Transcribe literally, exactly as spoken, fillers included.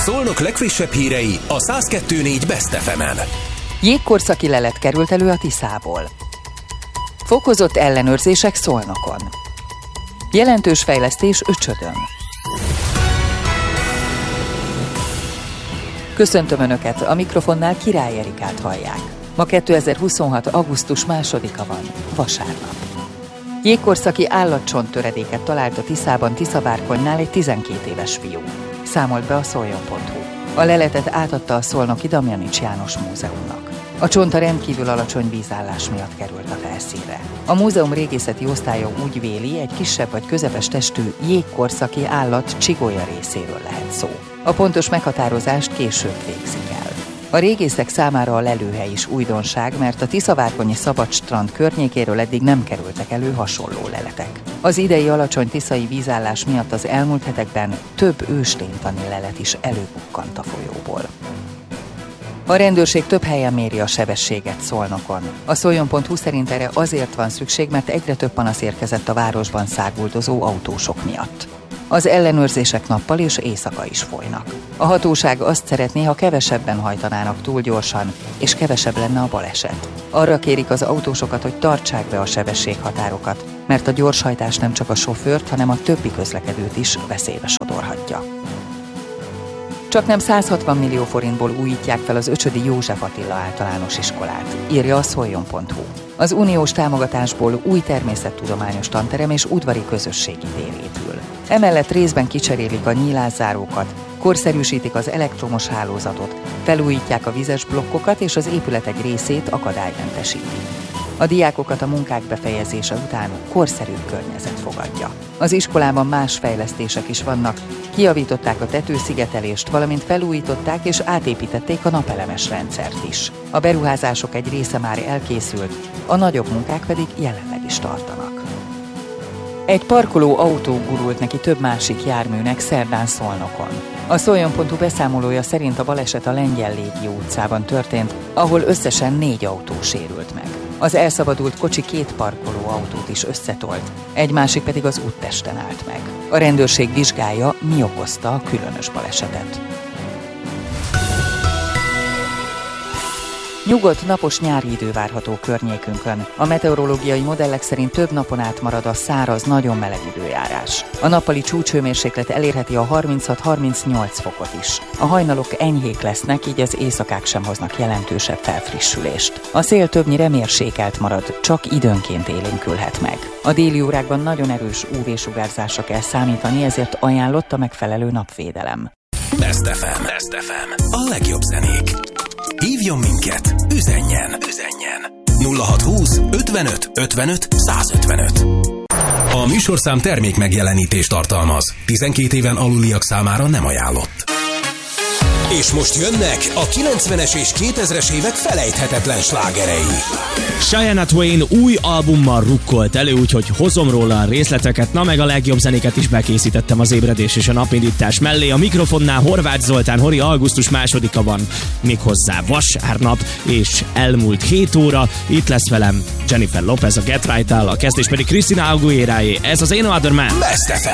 Szolnok legfrissebb hírei a száz kettő pont négy Best ef emen. Jégkorszaki lelet került elő a Tiszából. Fokozott ellenőrzések Szolnokon. Jelentős fejlesztés Öcsödön. Köszöntöm Önöket, a mikrofonnál Király Erikát hallják. Ma kétezer-huszonhat. augusztus másodika van, vasárnap. Jégkorszaki állatcsonttöredéket talált a Tiszában Tiszavárkonynál egy tizenkét éves fiú. Számolt be a Szoljon pont hu. A leletet átadta a szolnoki Damjanics János Múzeumnak. A csont a rendkívül alacsony vízállás miatt került a felszínre. A múzeum régészeti osztálya úgy véli, egy kisebb vagy közepes testű jégkorszaki állat csigolya részéről lehet szó. A pontos meghatározást később végzik el. A régészek számára a lelőhely is újdonság, mert a Tiszavárkonyi szabadstrand környékéről eddig nem kerültek elő hasonló leletek. Az idei alacsony tiszai vízállás miatt az elmúlt hetekben több ősténytani lelet is előbukkant a folyóból. A rendőrség több helyen méri a sebességet Szolnokon. A Szoljon pont hu szerint erre azért van szükség, mert egyre több panasz érkezett a városban száguldozó autósok miatt. Az ellenőrzések nappal és éjszaka is folynak. A hatóság azt szeretné, ha kevesebben hajtanának túl gyorsan, és kevesebb lenne a baleset. Arra kérik az autósokat, hogy tartsák be a sebességhatárokat, mert a gyorshajtás nem csak a sofőrt, hanem a többi közlekedőt is veszélybe sodorhatja. Csaknem száz hatvan millió forintból újítják fel az Öcsödi József Attila általános iskolát, írja a Szoljon pont hu. Az uniós támogatásból új természettudományos tanterem és udvari közösségi tér épül. Emellett részben kicserélik a nyílászárókat, korszerűsítik az elektromos hálózatot, felújítják a vizes blokkokat és az épület egy részét akadálymentesítik. A diákokat a munkák befejezése után korszerű környezet fogadja. Az iskolában más fejlesztések is vannak, kijavították a tetőszigetelést, valamint felújították és átépítették a napelemes rendszert is. A beruházások egy része már elkészült, a nagyobb munkák pedig jelenleg is tartanak. Egy parkoló autó gurult neki több másik járműnek szerdán Szolnokon. A Szoljon pont hu beszámolója szerint a baleset a Lengyel Légió utcában történt, ahol összesen négy autó sérült meg. Az elszabadult kocsi két parkoló autót is összetolt, egy másik pedig az úttesten állt meg. A rendőrség vizsgálja, mi okozta a különös balesetet. Nyugodt, napos nyári idő várható környékünkön. A meteorológiai modellek szerint több napon át marad a száraz, nagyon meleg időjárás. A nappali csúcshőmérséklet elérheti a harminchat-harmincnyolc fokot is. A hajnalok enyhék lesznek, így az éjszakák sem hoznak jelentősebb felfrissülést. A szél többnyire mérsékelt marad, csak időnként élénkülhet meg. A déli órákban nagyon erős ú vé-sugárzásra kell számítani, ezért ajánlott a megfelelő napvédelem. Best ef em. Best ef em. A legjobb zenék. Hívjon minket, üzenjen, üzenjen. nulla hat húsz ötvenöt ötvenöt százötvenöt. A műsorszám termék megjelenítést tartalmaz. tizenkét éven aluliak számára nem ajánlott. És most jönnek a kilencvenes és kétezres évek felejthetetlen slágerei. Shania Twain új albummal rukkolt elő, úgyhogy hozom róla a részleteket, na meg a legjobb zenéket is bekészítettem az ébredés és a napindítás mellé. A mikrofonnál Horváth Zoltán, Hori, augusztus másodika van, méghozzá vasárnap, és elmúlt hét óra. Itt lesz velem Jennifer Lopez a Get Right-tal, a kezdés pedig Christina Aguilera-jé. Ez az Ain't No Other Man. Best ef em.